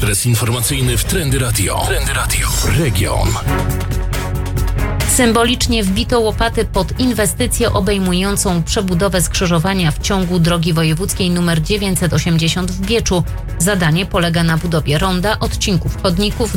adres informacyjny w Trendy Radio. Trendy Radio. Region. Symbolicznie wbito łopaty pod inwestycję obejmującą przebudowę skrzyżowania w ciągu drogi wojewódzkiej nr 980 w Bieczu. Zadanie polega na budowie ronda, odcinków chodników,